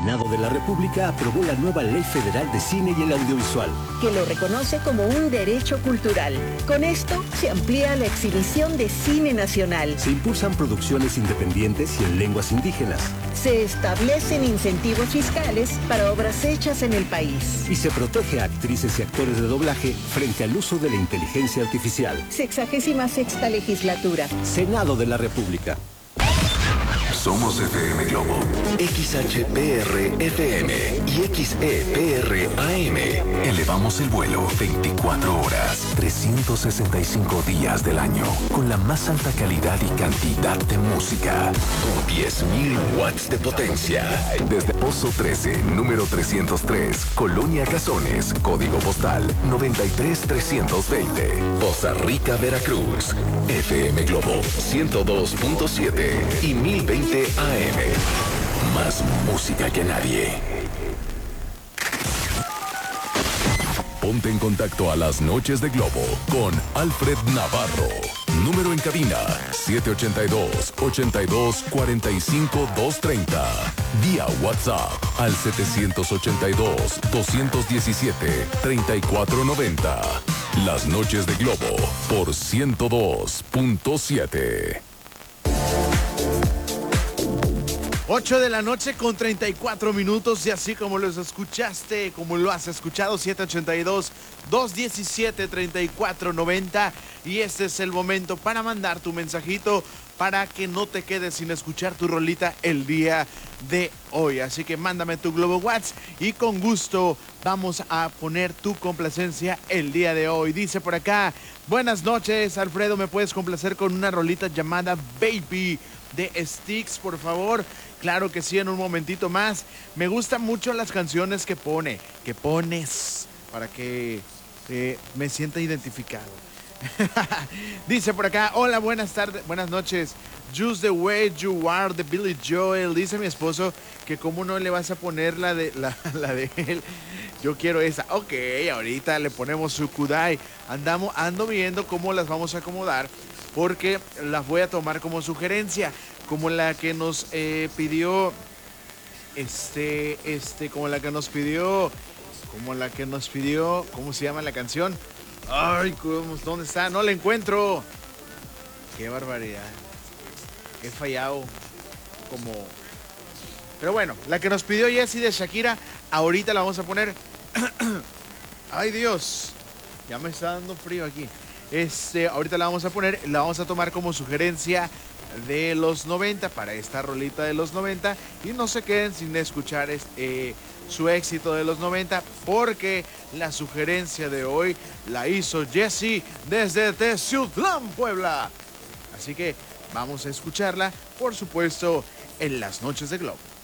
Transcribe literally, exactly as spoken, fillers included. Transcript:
Senado de la República aprobó la nueva Ley Federal de Cine y el Audiovisual, que lo reconoce como un derecho cultural. Con esto se amplía la exhibición de cine nacional. Se impulsan producciones independientes y en lenguas indígenas. Se establecen incentivos fiscales para obras hechas en el país. Y se protege a actrices y actores de doblaje frente al uso de la inteligencia artificial. Sexagésima sexta legislatura. Senado de la República. Somos F M Globo, X H P R F M y X E P R A M. Elevamos el vuelo veinticuatro horas, trescientos sesenta y cinco días del año, con la más alta calidad y cantidad de música, con diez mil watts de potencia. Desde Pozo trece, número trescientos tres, Colonia Cazones, código postal noventa y tres trescientos veinte, Poza Rica, Veracruz. F M Globo ciento dos punto siete y mil veinte A M. Más música que nadie. Ponte en contacto a las noches de Globo con Alfred Navarro. Número en cabina siete ocho dos, ocho dos, cuatro cinco, dos tres cero. Vía WhatsApp al siete ocho dos, dos uno siete, tres cuatro nueve cero. Las noches de Globo por ciento dos punto siete. ocho de la noche con treinta y cuatro minutos y así como los escuchaste, como lo has escuchado, siete ocho dos, dos uno siete, tres cuatro nueve cero. Y este es el momento para mandar tu mensajito para que no te quedes sin escuchar tu rolita el día de hoy. Así que mándame tu Globo WhatsApp y con gusto vamos a poner tu complacencia el día de hoy. Dice por acá, buenas noches, Alfredo, ¿me puedes complacer con una rolita llamada Baby de Styx, por favor? Claro que sí, en un momentito más. Me gustan mucho las canciones que pone, que pones, para que eh, me sienta identificado. Dice por acá, hola, buenas tardes, buenas noches. Just the Way You Are de Billy Joel. Dice mi esposo que cómo no le vas a poner la de, la, la de él. Yo quiero esa. Ok, ahorita le ponemos su Kudai. Andamos, ando viendo cómo las vamos a acomodar, porque las voy a tomar como sugerencia, como la que nos eh, pidió, este, este, como la que nos pidió, como la que nos pidió, ¿cómo se llama la canción? Ay, ¿dónde está? No la encuentro. Qué barbaridad. Qué fallado. Como... Pero bueno, la que nos pidió Jessie de Shakira, ahorita la vamos a poner. Ay, Dios. Ya me está dando frío aquí. Este, ahorita la vamos a poner, la vamos a tomar como sugerencia de los noventa, para esta rolita de los noventa, y no se queden sin escuchar eh, su éxito de los noventa, porque la sugerencia de hoy la hizo Jessie desde Teciutlán, Puebla. Así que vamos a escucharla, por supuesto, en las noches de Globo.